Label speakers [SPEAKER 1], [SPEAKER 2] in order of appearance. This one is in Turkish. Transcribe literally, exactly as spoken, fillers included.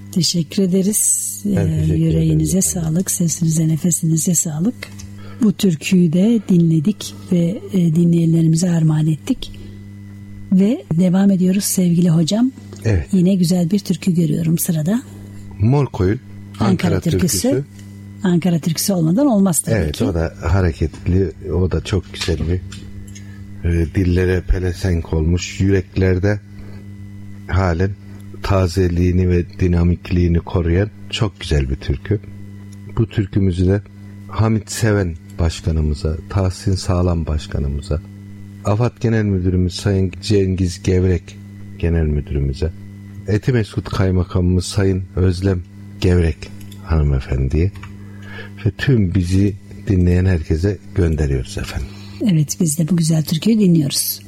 [SPEAKER 1] Teşekkür ederiz.
[SPEAKER 2] Ben teşekkür
[SPEAKER 1] Yüreğinize
[SPEAKER 2] ederim.
[SPEAKER 1] sağlık, sesinize, nefesinize sağlık. Bu türküyü de dinledik ve dinleyenlerimize armağan ettik. Ve devam ediyoruz sevgili hocam.
[SPEAKER 2] Evet.
[SPEAKER 1] Yine güzel bir türkü görüyorum sırada.
[SPEAKER 2] Morkoyun Ankara, Ankara türküsü. türküsü.
[SPEAKER 1] Ankara türküsü olmadan olmaz tabii
[SPEAKER 2] evet,
[SPEAKER 1] ki.
[SPEAKER 2] Evet, o da hareketli, o da çok güzel bir e, dillere pelesenk olmuş, yüreklerde halen tazeliğini ve dinamikliğini koruyan çok güzel bir türkü. Bu türkümüzü de Hamit Seven Başkanımıza, Tahsin Sağlam Başkanımıza, AFAD Genel Müdürümüz Sayın Cengiz Gevrek Genel Müdürümüze, Etimesgut Kaymakamımız Sayın Özlem Gevrek Hanımefendiye ve tüm bizi dinleyen herkese gönderiyoruz efendim.
[SPEAKER 1] Evet, biz de bu güzel türküyü dinliyoruz.